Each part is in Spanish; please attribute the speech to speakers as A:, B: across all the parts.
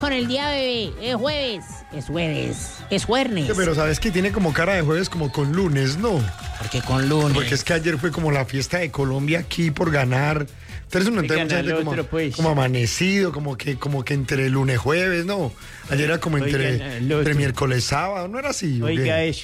A: con el día, bebé. Es jueves. Es jueves. Es jueves.
B: Sí, pero sabes que tiene como cara de jueves como con lunes, ¿no?
A: Porque con lunes.
B: Porque es que ayer fue como la fiesta de Colombia aquí por ganar. Entonces uno entiende mucha gente como,
C: pues.
B: como amanecido, como que entre lunes jueves, ¿no? Ayer era como entre miércoles sábado, ¿no era así?
C: Oiga eso.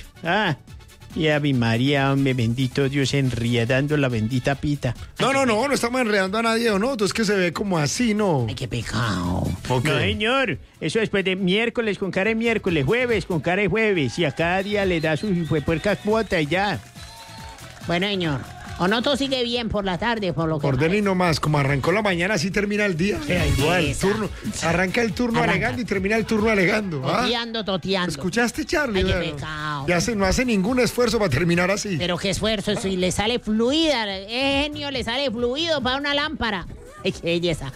C: Y Ave María, hombre, bendito Dios, enriedando la bendita pita.
B: No estamos enredando a nadie, ¿o no? Entonces que se ve como así, ¿no?
A: Ay, qué pecado.
B: Okay.
C: No, señor. Eso después de miércoles con cara de miércoles, jueves con cara de jueves. Y a cada día le da su puerca cuota y ya.
A: Bueno, señor. O no, todo sigue bien por la tarde, por lo que...
B: Orden y no más, como arrancó la mañana, así termina el día. Igual, turno. Arranca el turno alegando y termina el turno alegando.
A: Toteando.
B: ¿Escuchaste, Charlie?
A: Ay, qué pecado.
B: No hace ningún esfuerzo para terminar así.
A: Pero qué esfuerzo, si le sale fluida, genio, le sale fluido para una lámpara. Ay, qué belleza.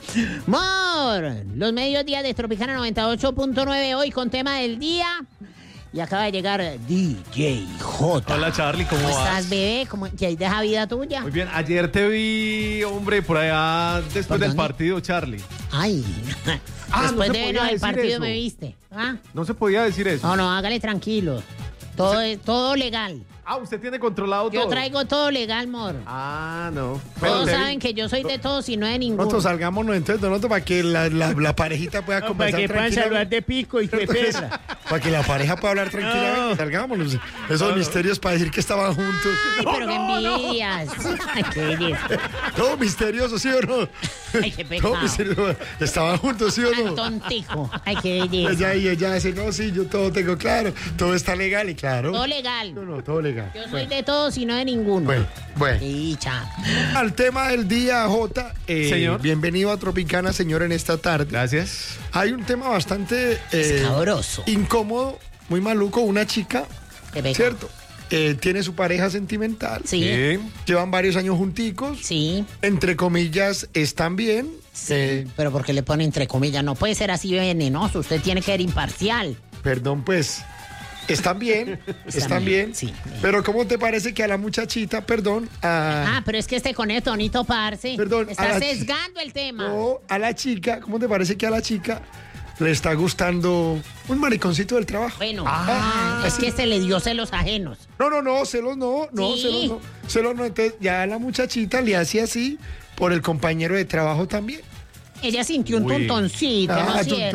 A: Mor, los mediodías de Tropicana 98.9 hoy con tema del día. Y acaba de llegar DJ J.
D: Hola, Charlie, ¿cómo vas?
A: estás, bebé? ¿Qué hay de esa vida tuya?
D: Muy bien, ayer te vi, hombre, por allá después del partido, Charlie.
A: Ay, después
D: no se
A: de
D: podía
A: el
D: decir
A: partido
D: eso.
A: me viste. ¿Ah?
D: No se podía decir eso.
A: No, hágale tranquilo. Todo legal.
D: Usted tiene controlado todo.
A: Yo traigo todo legal, amor.
D: No.
A: Todos saben que yo soy de todos y no de ninguno.
B: Nosotros salgámonos entonces, nosotros para que la parejita pueda conversar
C: para que puedan
B: tranquilamente.
C: saludar de pico y de pesa.
B: Para que la pareja pueda hablar tranquilamente, salgámonos. Esos misterios para decir que estaban juntos.
A: Ay, pero qué envidias. Ay, qué belleza.
B: Todo misterioso, ¿sí o no?
A: Ay, qué pecado.
B: Todo misterioso. ¿Estaban juntos, sí o
A: Ay,
B: no?
A: tontico. Ay, qué belleza.
B: Ella dice, no, sí, yo todo tengo claro. Todo está legal y claro.
A: Todo legal.
B: No, todo legal.
A: Yo soy de todos y no de ninguno.
B: Bueno.
A: Dicha.
B: Al tema del día, Jota.
D: Señor.
B: Bienvenido a Tropicana, señor, en esta tarde.
D: Gracias.
B: Hay un tema bastante
A: Escabroso.
B: incómodo, muy maluco. Una chica,
A: Qué pecado.
B: ¿cierto? Tiene su pareja sentimental.
A: Sí.
B: Llevan varios años junticos.
A: Sí.
B: Entre comillas, están bien.
A: Pero porque le pone entre comillas, no puede ser así venenoso, usted tiene que ser imparcial.
B: Perdón, pues. Están bien, están bien.
A: Sí.
B: Pero ¿cómo te parece que a la muchachita, pero es
A: que este con el tonito, parce.
B: Perdón,
A: Está sesgando el tema.
B: No, a la chica, ¿cómo te parece que a la chica le está gustando un mariconcito del trabajo?
A: Bueno, es que se le dio celos ajenos.
B: No, celos no,
A: Sí.
B: celos no. Entonces ya a la muchachita le hace así por el compañero de trabajo también.
A: Ella sintió un tontoncito, ¿no es cierto?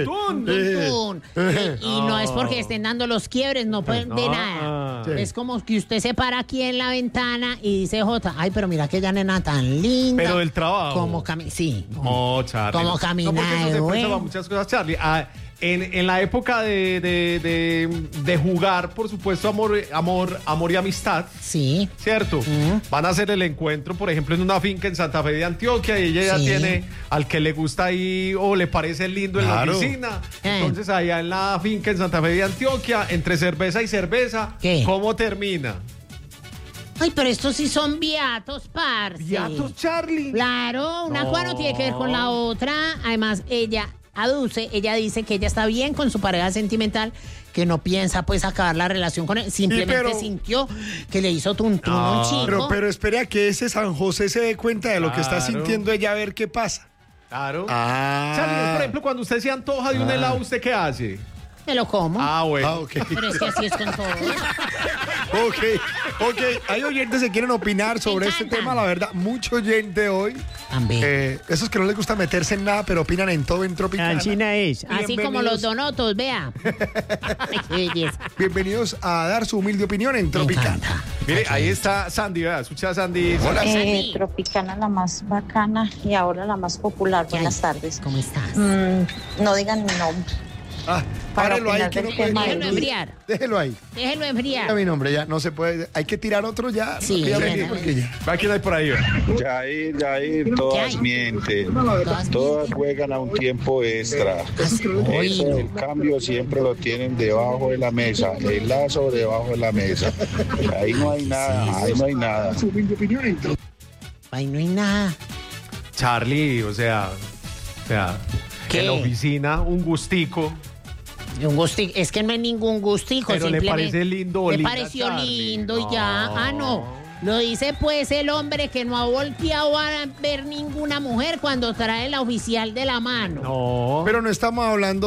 A: Tuntún. Y no es porque estén dando los quiebres, no pueden de nada.
B: Sí.
A: Es como que usted se para aquí en la ventana y dice, Jota, ay, pero mira que ella nena tan linda.
D: Pero del trabajo.
A: Como sí.
D: No, Charlie.
A: Como camina
D: No, porque eso se presta
A: bueno.
D: para muchas cosas, Charlie. En la época de jugar, por supuesto, amor y amistad.
A: Sí.
D: ¿Cierto? Van a hacer el encuentro, por ejemplo, en una finca en Santa Fe de Antioquia y ella ya tiene al que le gusta ahí o le parece lindo en la oficina. Entonces, allá en la finca en Santa Fe de Antioquia, entre cerveza y cerveza,
A: ¿qué?
D: ¿Cómo termina?
A: Ay, pero estos sí son viatos, parce.
D: ¿Viatos, Charlie?
A: Claro, una cosa no tiene que ver con la otra. Además, ella dice que ella está bien con su pareja sentimental, que no piensa pues acabar la relación con él, simplemente sintió que le hizo tuntún a un chico.
B: Pero espere a que ese San José se dé cuenta de lo que está sintiendo ella, a ver qué pasa.
D: Claro. Charlie, por ejemplo, cuando usted se antoja de un helado, ¿usted qué hace?
A: Me lo como.
D: Bueno.
B: Okay.
A: Pero es que así es con todo.
B: Ok. Hay oyentes que quieren opinar sobre este tema, la verdad. Mucho oyente hoy.
A: También.
B: Esos que no les gusta meterse en nada, pero opinan en todo en Tropicana.
C: China es.
A: Así como los donotos, vea. Ay, qué belleza.
B: Bienvenidos a dar su humilde opinión en Tropicana.
D: Mire, ahí está Sandy, ¿verdad? Escucha a Sandy.
B: Hola,
A: Sandy.
E: Tropicana la más bacana y ahora la más popular. Buenas tardes.
A: ¿Cómo estás?
E: No digan mi nombre.
B: Párelo ahí, que no puede.
A: Déjelo enfriar.
B: Déjelo ahí.
A: Déjelo
B: Ya
A: enfriar.
B: mi nombre, ya no se puede. Hay que tirar otro ya.
A: Sí,
B: No,
A: bueno.
B: porque ya.
D: ¿Va quién hay por ahí?
F: Yair, todas
A: hay?
F: mienten.
A: Todas
F: Todas juegan a un tiempo extra.
A: Uy, no.
F: El cambio siempre lo tienen debajo de la mesa. El lazo debajo de la mesa. Ahí no hay nada, ahí no hay nada.
A: Ay, no hay nada.
D: Charlie, o sea,
A: ¿Qué?
D: en la oficina, un gustico.
A: Un gustico, es que no hay ningún gustico.
D: Pero le
A: simplemente
D: parece lindo o
A: le
D: linda,
A: pareció
D: Charlie.
A: lindo y ya. No. Lo dice pues el hombre que no ha volteado a ver ninguna mujer cuando trae la oficial de la mano.
D: No.
B: Pero no estamos hablando